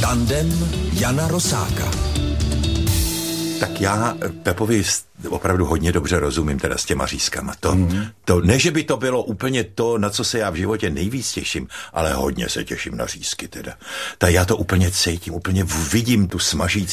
Tandem Jana Rosáka. Tak já Pepovi opravdu hodně dobře rozumím teda s těma řízkama. To ne, že by to bylo úplně to, na co se já v životě nejvíc těším, ale hodně se těším na řízky teda. Tak já to úplně cítím, úplně vidím tu smažící